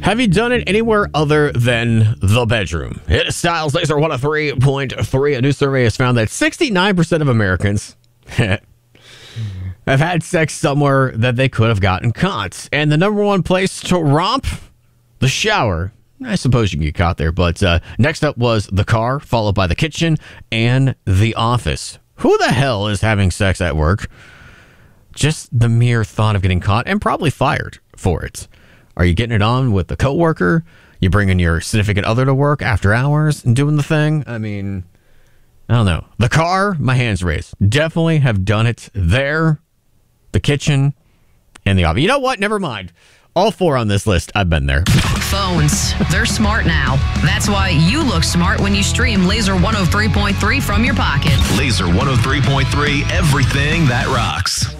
Have you done it anywhere other than the bedroom? It is Styles Laser 103.3. A new survey has found that 69% of Americans have had sex somewhere that they could have gotten caught. And the number one place to romp? The shower. I suppose you can get caught there. But next up was the car, followed by the kitchen and the office. Who the hell is having sex at work? Just the mere thought of getting caught and probably fired for it. Are you getting it on with the coworker? You bringing your significant other to work after hours and doing the thing? I mean, I don't know. The car, my hands raised. Definitely have done it there, the kitchen, and the office. You know what? Never mind. All four on this list, I've been there. Phones, they're smart now. That's why you look smart when you stream Laser 103.3 from your pocket. Laser 103.3, everything that rocks.